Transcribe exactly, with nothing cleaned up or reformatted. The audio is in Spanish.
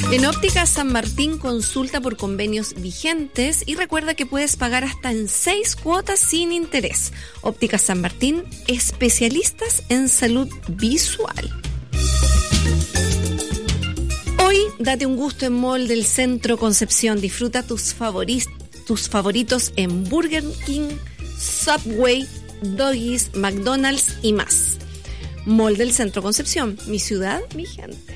En Óptica San Martín consulta por convenios vigentes y recuerda que puedes pagar hasta en seis cuotas sin interés. Óptica San Martín, especialistas en salud visual. Hoy date un gusto en Mall del Centro Concepción. Disfruta tus favoritos, tus favoritos en Burger King, Subway, Doggies, McDonald's y más. Mall del Centro Concepción, mi ciudad, mi gente.